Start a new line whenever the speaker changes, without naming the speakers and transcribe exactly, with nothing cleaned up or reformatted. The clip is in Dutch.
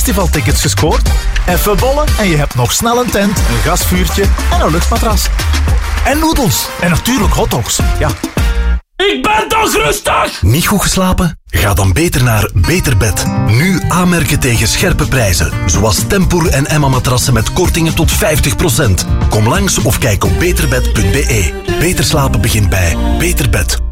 festivaltickets gescoord? Even bollen en je hebt nog snel een tent, een gasvuurtje en een luchtmatras. En noedels. En natuurlijk hotdogs. Ja.
Ik ben toch rustig!
Niet goed geslapen? Ga dan beter naar Beterbed. Nu aanmerken tegen scherpe prijzen. Zoals Tempoor en Emma matrassen met kortingen tot vijftig procent. Kom langs of kijk op beterbed punt be. Beter slapen begint bij Beterbed.